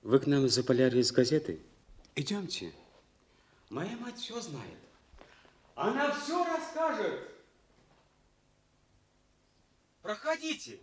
Вы к нам за Полярье из газеты? Идемте. Моя мать все знает. Она все расскажет. Проходите.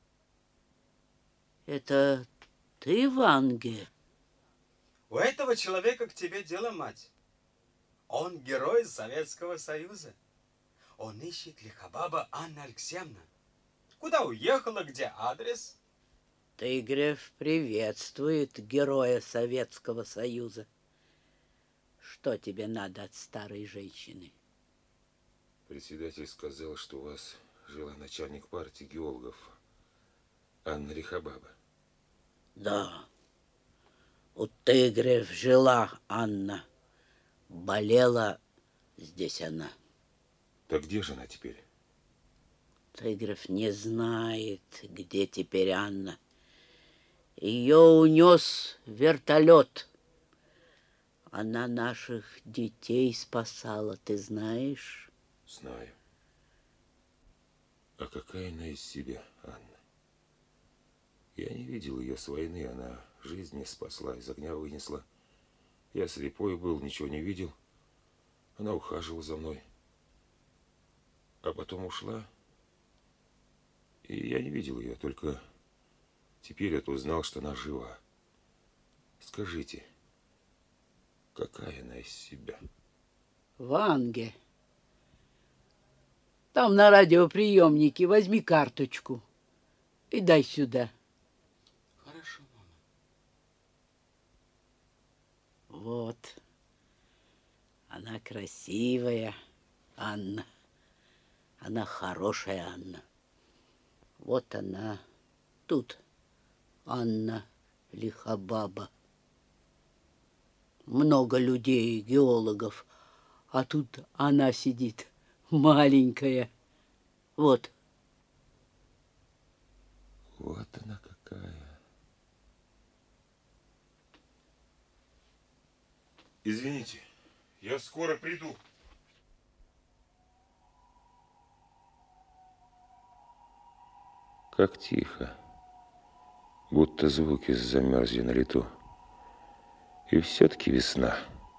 Это ты, Ванге? У этого человека к тебе дело, мать. Он герой Советского Союза. Он ищет Лихобаба Анна Алексеевна. Куда уехала, где адрес? Тыгрев приветствует героя Советского Союза. Что тебе надо от старой женщины? Председатель сказал, что у вас жила начальник партии геологов Анна Лихобаба. Да, у Тыгрев жила Анна. Болела здесь она. Так где же она теперь? Тыгрев не знает, где теперь Анна. Ее унес вертолет. Она наших детей спасала, ты знаешь? Знаю. А какая она из себя, Анна? Я не видел ее с войны, она жизнь мне спасла, из огня вынесла. Я слепой был, ничего не видел. Она ухаживала за мной. А потом ушла. И я не видел ее, только теперь я узнал, что она жива. Скажите, какая она из себя? Ванге, там на радиоприемнике возьми карточку и дай сюда. Хорошо, мама. Вот. Она красивая, Анна. Она хорошая Анна. Вот она. Тут Анна Лихобаба. Много людей, геологов. А тут она сидит, маленькая. Вот. Вот она какая. Извините, я скоро приду. Как тихо, будто звуки замерзли на лету. И все-таки весна.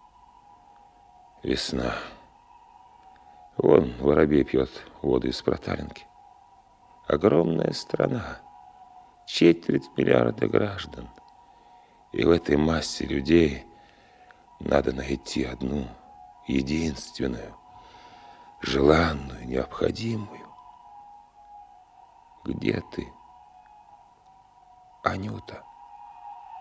Весна. Вон воробей пьет воду из проталинки. Огромная страна. 250 миллиарда граждан. И в этой массе людей надо найти одну, единственную, желанную, необходимую. Где ты, Анюта?